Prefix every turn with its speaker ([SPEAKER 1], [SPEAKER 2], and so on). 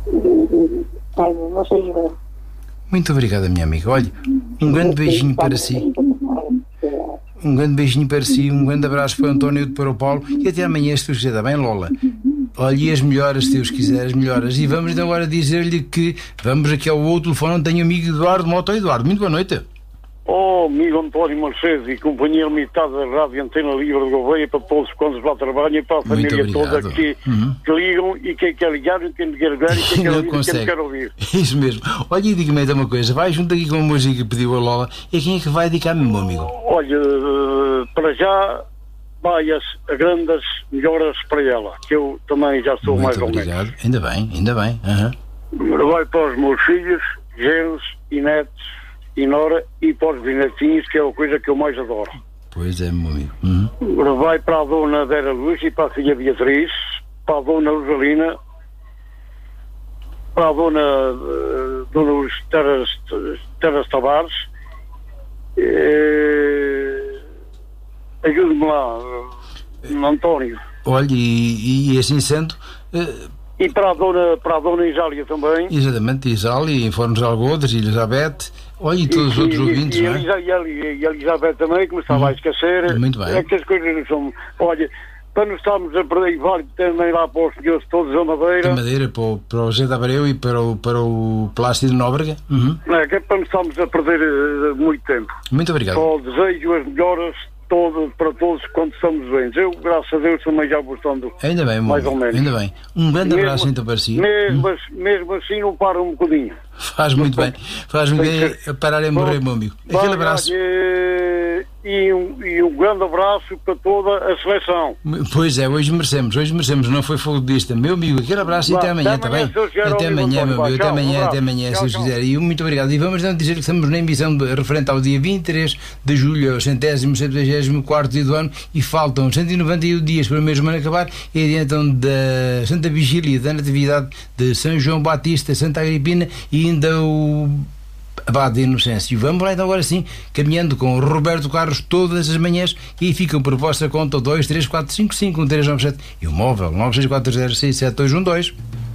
[SPEAKER 1] Não sei.
[SPEAKER 2] Muito obrigado, minha amiga. Olha, um grande beijinho para si. Um grande beijinho para si, um grande abraço para o António e para o Paulo e até amanhã, se Deus quiser. Está bem, Lola? Olha, e as melhoras, se Deus quiser, as melhoras. E vamos então agora dizer-lhe que vamos aqui ao outro telefone onde tenho o amigo Eduardo Mota. Eduardo, muito boa noite.
[SPEAKER 3] Oh, amigo António Mercedes e Companhia Limitada da Rádio Antena Livre de Gouveia, para todos quantos lá trabalham e para a família toda que ligam e quem quer ligar e quem quer ligar e quem quer ouvir e quem quer ouvir.
[SPEAKER 2] Isso mesmo. Olha, e diga-me então uma coisa, vai junto aqui com a música que pediu a Lola e quem é que vai dedicar-me, meu amigo?
[SPEAKER 3] Olha, para já vai a grandes melhoras para ela, que eu também já sou mais ou menos.
[SPEAKER 2] Muito obrigado, ainda bem.
[SPEAKER 3] Vai para os meus filhos, genros e netos e nora e para os bisnetinhos, que é a coisa que eu mais adoro.
[SPEAKER 2] Pois é, meu amigo.
[SPEAKER 3] Vai para a dona Vera Luz e para a filha Beatriz, para a dona Rosalina, para a dona Luz Terras Tavares, ajude-me lá, António.
[SPEAKER 2] Olha, e assim sendo...
[SPEAKER 3] E para a dona Isália também.
[SPEAKER 2] Exatamente, Isália, Informes Algodas, Elizabeth, olha, e todos os outros ouvintes, não é?
[SPEAKER 3] E a Elizabeth também, que me estava a esquecer.
[SPEAKER 2] Muito bem.
[SPEAKER 3] É que as coisas são... Olha, para não estarmos a perder, vale também lá para os senhores todos da Madeira.
[SPEAKER 2] Da Madeira, para o José de Abreu e para o Plácido Nóbrega.
[SPEAKER 3] É, que é para não estarmos a perder muito tempo.
[SPEAKER 2] Muito obrigado.
[SPEAKER 3] Só desejo as melhoras para todos quando estamos bem. Eu, graças a Deus, também já vou estando
[SPEAKER 2] ainda bem,
[SPEAKER 3] mais ou menos.
[SPEAKER 2] Ainda bem. Um grande abraço então para si.
[SPEAKER 3] Mesmo assim não para um bocadinho.
[SPEAKER 2] Faz muito bem parar em morrer, meu amigo. Aquele abraço.
[SPEAKER 3] E um grande abraço para toda a seleção.
[SPEAKER 2] Pois é, hoje merecemos, não foi fogodista. Meu amigo, aquele abraço e até amanhã, está bem? Até amanhã, meu amigo, até amanhã, se Deus quiser. E muito obrigado. E vamos então dizer que estamos na emissão referente ao dia 23 de julho, ao 174º dia do ano, e faltam 191 dias para o mesmo ano acabar, e adiantam da Santa Vigília, da Natividade de São João Batista, Santa Agripina e ainda o Abade de Inocêncio. Vamos lá então agora sim, caminhando com o Roberto Carlos todas as manhãs, e ficam por vossa conta 234551397 e o móvel 964067212.